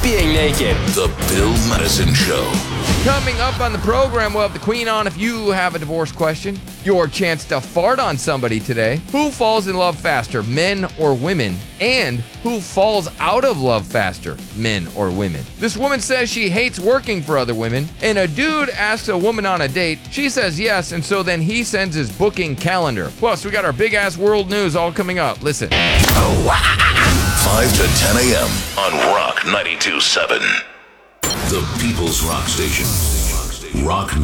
being naked. The Bill Madison Show. Coming up on the program, we'll have the Queen on if you have a divorce question. Your chance to fart on somebody today. Who falls in love faster, men or women? And who falls out of love faster, men or women? This woman says she hates working for other women, and a dude asks a woman on a date. She says yes, and so then he sends his booking calendar. Plus, we got our big-ass world news all coming up. Listen. 5 to 10 a.m. on Rock 92.7. The People's Rock Station. Rock